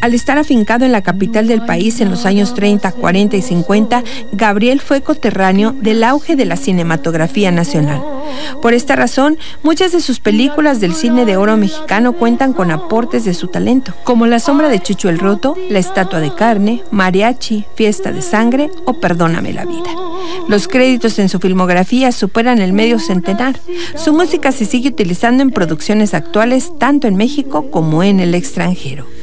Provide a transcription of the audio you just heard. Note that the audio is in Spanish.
Al estar afincado en la capital del país en los años 30, 40 y 50, Gabriel fue coterráneo del auge de la cinematografía nacional. Por esta razón, muchas de sus películas del cine de oro mexicano cuentan con aportes de su talento, como La sombra de Chucho el Roto, La estatua de carne, Mariachi, Fiesta de sangre o Perdóname la vida. Los créditos en su filmografía superan el medio centenar. Su música se sigue utilizando en producciones actuales tanto en México como en el extranjero.